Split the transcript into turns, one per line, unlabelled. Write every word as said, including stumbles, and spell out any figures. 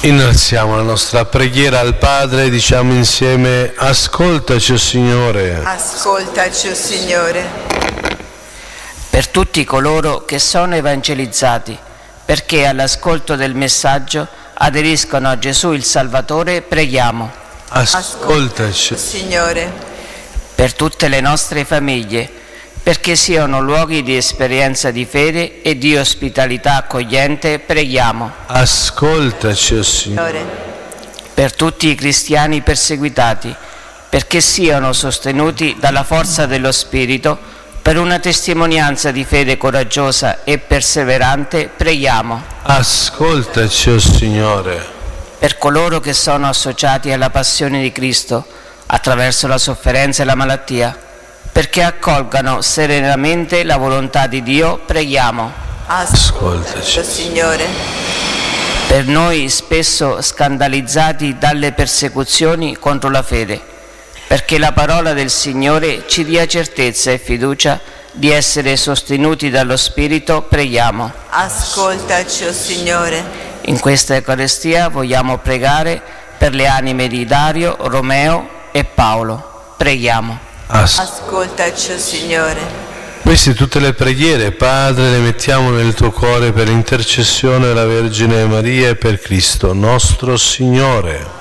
Innalziamo la nostra preghiera al Padre, diciamo insieme: ascoltaci, o Signore.
Ascoltaci, o Signore.
Per tutti coloro che sono evangelizzati, perché all'ascolto del messaggio aderiscono a Gesù il Salvatore, preghiamo.
Ascoltaci,
o Signore.
Per tutte le nostre famiglie, perché siano luoghi di esperienza di fede e di ospitalità accogliente, preghiamo.
Ascoltaci, o Signore.
Per tutti i cristiani perseguitati, perché siano sostenuti dalla forza dello Spirito, per una testimonianza di fede coraggiosa e perseverante, preghiamo.
Ascoltaci, o Signore.
Per coloro che sono associati alla passione di Cristo, attraverso la sofferenza e la malattia, perché accolgano serenamente la volontà di Dio, preghiamo.
Ascoltaci,
o Signore.
Per noi spesso scandalizzati dalle persecuzioni contro la fede, perché la parola del Signore ci dia certezza e fiducia di essere sostenuti dallo Spirito, preghiamo.
Ascoltaci, o Signore.
In questa Eucaristia vogliamo pregare per le anime di Dario, Romeo e Paolo. Preghiamo.
Ascoltaci, o Signore.
Queste tutte le preghiere, Padre, le mettiamo nel tuo cuore per l'intercessione della Vergine Maria e per Cristo nostro Signore.